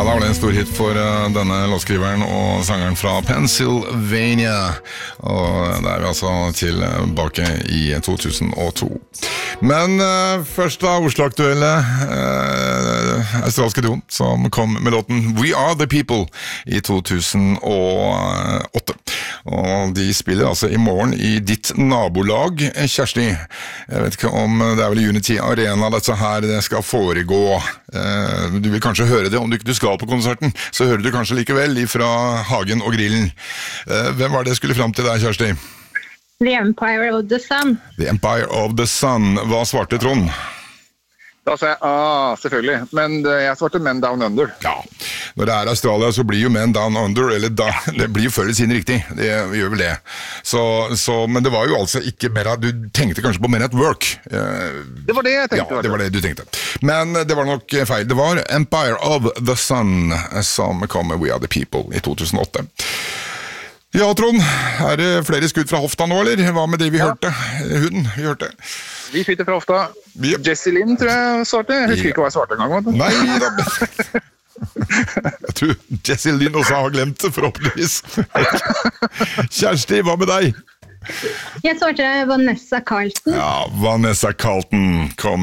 Ja, da var det en stor hit for denne låtskriveren og sangeren fra Pennsylvania. Og da vi altså tilbake i 2002. Men først da Oslo-aktuelle australske duoen som kom med låten We Are The People i 2008. Og de spiller altså i morgen i ditt nabolag, Kjersti. Jeg vet ikke om det vel Unity Arena dette her det skal foregå. Du vil kanskje høre det om du ikke skal på konserten, så hører du kanskje likevel fra Hagen og Grillen. Hvem var det skulle fram til deg, Kjersti? The Empire of the Sun. The Empire of the Sun. Hva svarte Trond? Da sa jeg, selvfølgelig. Men jeg svarte Men Down Under. Ja, når det Australia så blir jo Men Down Under, eller det blir jo før eller siden riktig. Det gjør vel det. Men det var jo altså ikke mer, du tenkte kanskje på Men at Work. Det var det jeg tenkte. Ja, det var det du tenkte. Men det var nok feil. Det var Empire of the Sun som kom med We Are The People i 2008. Ja, Trond, det flere skudd fra hofta nå, eller? Hva med det vi hørte? Huden, vi hørte. Vi fytter fra hofta. Jessie Lynn, tror jeg svarte. Jeg husker ikke hva jeg svarte en gang. Nei, da. Jeg tror Jessie Lynn også har glemt det, forhåpentligvis. Kjersti, hva med deg? Jeg svarte Vanessa Carlton. Ja, Vanessa Carlton kom